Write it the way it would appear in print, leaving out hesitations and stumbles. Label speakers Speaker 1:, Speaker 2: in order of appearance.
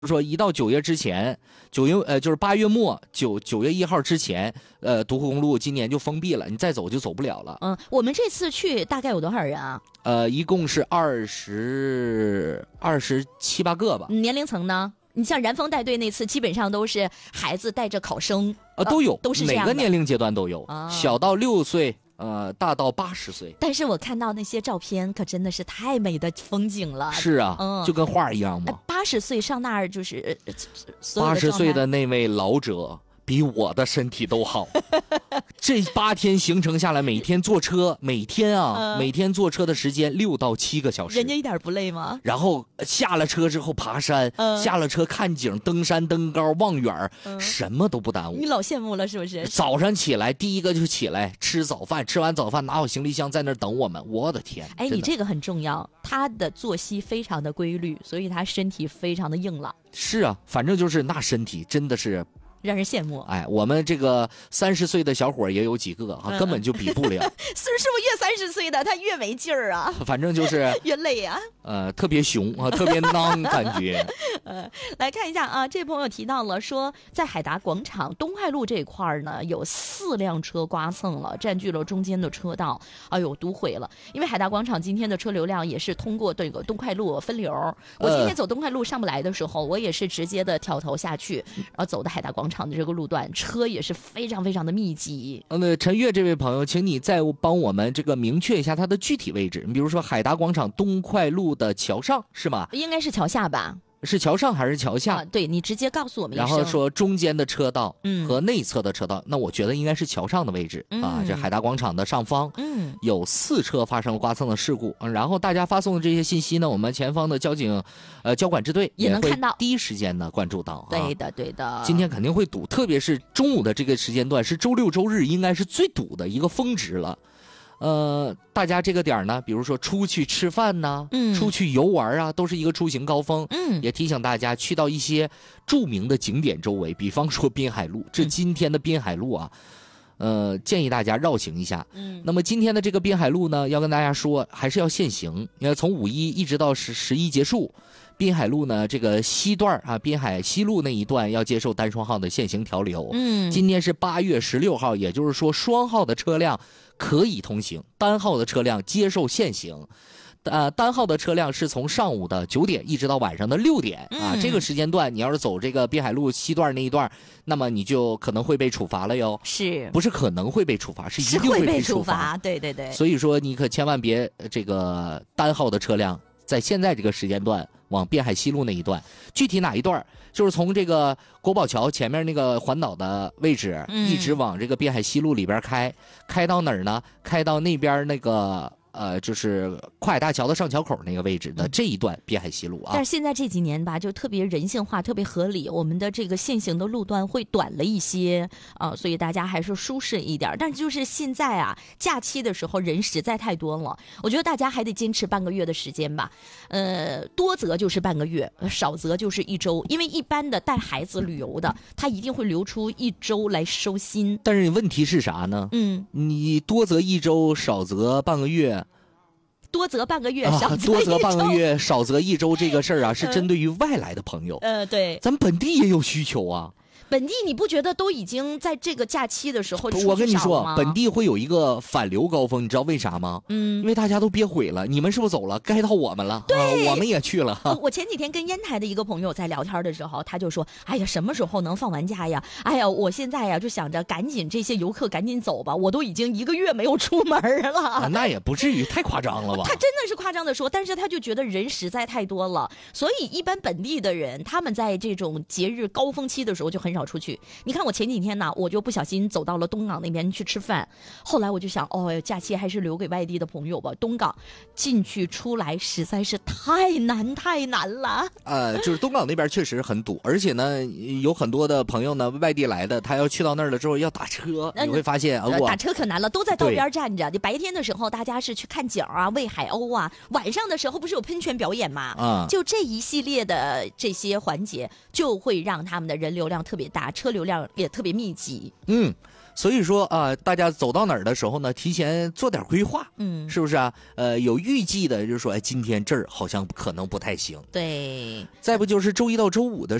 Speaker 1: 说一到9月之前就是8月末9月1号之前，独库公路今年就封闭了，你再走就走不了了。
Speaker 2: 我们这次去大概有多少人啊？
Speaker 1: 一共是27、8个吧。
Speaker 2: 年龄层呢？你像燃风带队那次，基本上都是孩子带着考生，
Speaker 1: 都有，
Speaker 2: 都是这样的，
Speaker 1: 每个年龄阶段都有，小到6岁。大到80岁，
Speaker 2: 但是我看到那些照片，可真的是太美的风景了。
Speaker 1: 是啊，就跟画一样嘛。
Speaker 2: 80岁上那儿就是
Speaker 1: 80岁的那位老者比我的身体都好。这8天行程下来，每天坐车，每天坐车的时间6到7个小时。
Speaker 2: 人家一点不累吗？
Speaker 1: 然后下了车之后爬山，下了车看景，登山登高望远，什么都不耽误。
Speaker 2: 你老羡慕了是不是？
Speaker 1: 早上起来第一个就起来吃早饭，吃完早饭拿好行李箱在那儿等我们。我的天！
Speaker 2: 你这个很重要，他的作息非常的规律，所以他身体非常的硬朗。
Speaker 1: 是啊，反正就是那身体真的是
Speaker 2: 让人羡慕。
Speaker 1: 我们这个30岁的小伙也有几个根本就比不了。
Speaker 2: 是不是越30岁的他越没劲儿啊？
Speaker 1: 反正就是
Speaker 2: 越累啊。
Speaker 1: 特别凶啊，特别囊感觉。
Speaker 2: 来看一下啊，这朋友提到了说，在海达广场东快路这一块呢，有4辆车刮蹭了，占据了中间的车道，哎呦，堵毁了。因为海达广场今天的车流量也是通过这个东快路分流。我今天走东快路上不来的时候，我也是直接的跳头下去，然后走的海达广场的这个路段，车也是非常非常的密集。
Speaker 1: 陈月这位朋友，请你再帮我们这个明确一下它的具体位置。你比如说海达广场东快路的桥上是吗？
Speaker 2: 应该是桥下吧。
Speaker 1: 是桥上还是桥下？
Speaker 2: 对，你直接告诉我们一声。
Speaker 1: 然后说中间的车道和内侧的车道，那我觉得应该是桥上的位置这海达广场的上方有4车发生了刮蹭的事故。然后大家发送的这些信息呢，我们前方的交管支队
Speaker 2: 也能看到，
Speaker 1: 第一时间的关注到。
Speaker 2: 对的。
Speaker 1: 今天肯定会堵，特别是中午的这个时间段，是周6周日应该是最堵的一个峰值了。大家这个点呢，比如说出去吃饭呐，出去游玩啊，都是一个出行高峰。也提醒大家去到一些著名的景点周围，比方说滨海路。这今天的滨海路啊，建议大家绕行一下。那么今天的这个滨海路呢，要跟大家说，还是要限行。你看，从5·1一直到11结束，滨海路呢这个西段滨海西路那一段要接受单双号的限行调流。今天是8月16号，也就是说双号的车辆可以通行，单号的车辆接受限行。单号的车辆是从上午的9点一直到晚上的6点这个时间段，你要是走这个滨海路西段那一段，那么你就可能会被处罚了哟。
Speaker 2: 不
Speaker 1: 是可能会被处罚，是一定会被处罚。
Speaker 2: 对。
Speaker 1: 所以说你可千万别这个单号的车辆在现在这个时间段往滨海西路那一段，具体哪一段就是从这个国宝桥前面那个环岛的位置，一直往这个滨海西路里边开到哪儿呢？开到那边那个就是跨海大桥的上桥口那个位置的这一段滨海西路
Speaker 2: 但是现在这几年吧，就特别人性化，特别合理，我们的这个限行的路段会短了一些所以大家还是舒适一点。但是就是现在假期的时候人实在太多了，我觉得大家还得坚持半个月的时间吧。多则就是半个月，少则就是1周，因为一般的带孩子旅游的，他一定会留出1周来收心。
Speaker 1: 但是问题是啥呢？你多则1周，少则半个月。
Speaker 2: 多则半个月，少
Speaker 1: 则1周，这个事儿是针对于外来的朋友。
Speaker 2: 对，
Speaker 1: 咱本地也有需求啊。
Speaker 2: 本地你不觉得都已经在这个假期的时候出去少了吗？
Speaker 1: 我跟你说，本地会有一个反流高峰，你知道为啥吗？因为大家都憋毁了，你们是不是走了？该到我们了，
Speaker 2: 对，
Speaker 1: 我们也去了。
Speaker 2: 我前几天跟烟台的一个朋友在聊天的时候，他就说：“哎呀，什么时候能放完假呀？哎呀，我现在就想着赶紧这些游客赶紧走吧，我都已经1个月没有出门了。”
Speaker 1: 那也不至于太夸张了吧？
Speaker 2: 他真的是夸张的说，但是他就觉得人实在太多了，所以一般本地的人他们在这种节日高峰期的时候就很少出去。你看我前几天呢，我就不小心走到了东港那边去吃饭，后来我就想，假期还是留给外地的朋友吧。东港进去出来实在是太难了。
Speaker 1: 就是东港那边确实很堵，而且呢，有很多的朋友呢，外地来的，他要去到那儿了之后要打车，你会发现
Speaker 2: 打车可难了，都在道边站着。你白天的时候大家是去看景喂海鸥晚上的时候不是有喷泉表演吗？就这一系列的这些环节，就会让他们的人流量特别大，车流量也特别密集。
Speaker 1: 所以说啊，大家走到哪儿的时候呢，提前做点规划，是不是啊？有预计的，就是说，哎，今天这儿好像可能不太行。
Speaker 2: 对。
Speaker 1: 再不就是周一到周五的